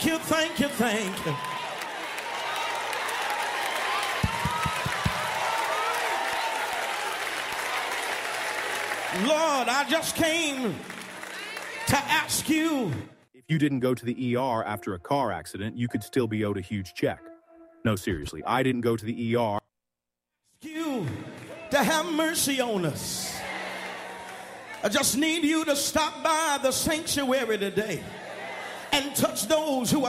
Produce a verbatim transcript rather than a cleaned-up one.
Thank you, thank you, thank you. Lord, I just came to ask you. If you didn't go to the E R after a car accident, you could still be owed a huge check. No, seriously, I didn't go to the E R. You to have mercy on us. I just need you to stop by the sanctuary today and touch those who are